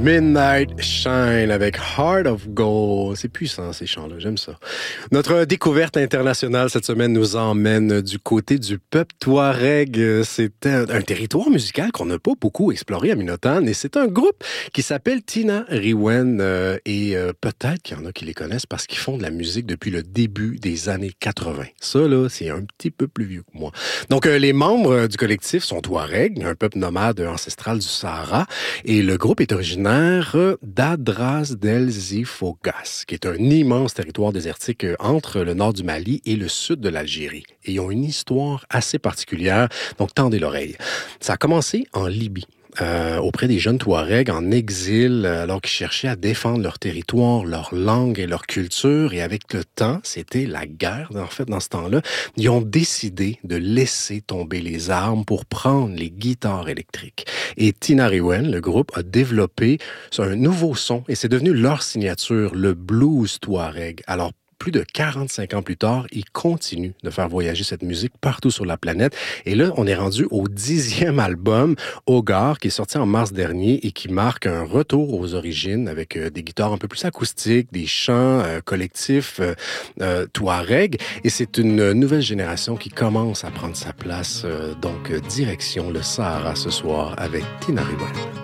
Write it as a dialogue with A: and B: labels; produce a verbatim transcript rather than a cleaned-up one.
A: Midnight Shine avec Heart of Gold. C'est puissant, ces chants-là. J'aime ça. Notre découverte internationale cette semaine nous emmène du côté du peuple Touareg. C'est un, un territoire musical qu'on n'a pas beaucoup exploré à Minotan et c'est un groupe qui s'appelle Tina Riwen euh, et euh, peut-être qu'il y en a qui les connaissent parce qu'ils font de la musique depuis le début des années quatre-vingts. Ça, là, c'est un petit peu plus vieux que moi. Donc, euh, les membres du collectif sont Touareg, un peuple nomade ancestral du Sahara, et le groupe est originaire d'Adras del Zifogas, qui est un immense territoire désertique entre le nord du Mali et le sud de l'Algérie. Et ils ont une histoire assez particulière, donc tendez l'oreille. Ça a commencé en Libye. Euh, auprès des jeunes Touaregs en exil, alors qu'ils cherchaient à défendre leur territoire, leur langue et leur culture. Et avec le temps, c'était la guerre, en fait, dans ce temps-là. Ils ont décidé de laisser tomber les armes pour prendre les guitares électriques. Et Tina Riwen, le groupe, a développé un nouveau son et c'est devenu leur signature, le blues Touareg. Alors, plus de quarante-cinq ans plus tard, ils continuent de faire voyager cette musique partout sur la planète. Et là, on est rendu au dixième album, Hogar, qui est sorti en mars dernier et qui marque un retour aux origines avec euh, des guitares un peu plus acoustiques, des chants euh, collectifs euh, euh, Touareg. Et c'est une nouvelle génération qui commence à prendre sa place. Euh, donc, direction le Sahara ce soir avec Tina Riwen.